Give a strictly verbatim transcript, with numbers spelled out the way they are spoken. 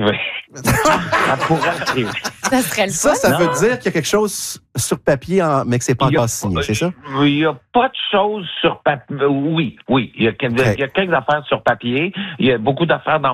arriver. Ça pourrait arriver. Ça serait le Ça, fun. ça Non. veut dire qu'il y a quelque chose sur papier, en- mais que c'est pas Il y a encore signé, pas- c'est ça? Il n'y a pas de choses sur papier. Oui, oui. Il y a, il y a quelques affaires sur papier. Il y a beaucoup d'affaires dans